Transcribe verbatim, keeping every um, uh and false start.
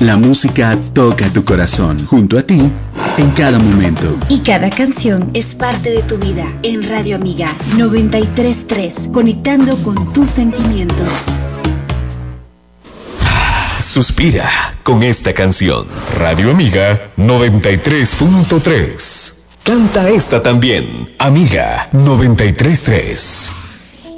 La música toca tu corazón, junto a ti, en cada momento. Y cada canción es parte de tu vida. En Radio Amiga noventa y tres punto tres, conectando con tus sentimientos. Suspira con esta canción. Radio Amiga noventa y tres punto tres. Canta esta también. Amiga noventa y tres punto tres.